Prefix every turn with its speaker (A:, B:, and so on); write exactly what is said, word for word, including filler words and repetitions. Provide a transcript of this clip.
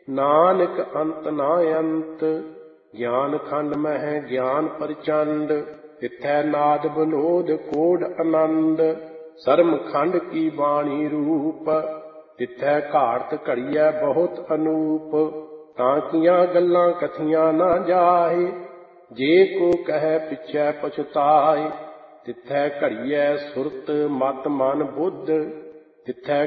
A: नानक अंत ना अंत। ज्ञान खंड मह ज्ञान प्रचंड, तिथै नाद विनोद कोड आनंद। सरम खंड की वाणी रूप, तिथै घाड़त घड़ियै बहुत अनूप। तांकियां गल्लां कथियां ना जाहे, जे को कहे पिछै पछताए। तिथै घड़ियै सुरत मत मन बुद्ध, तिथै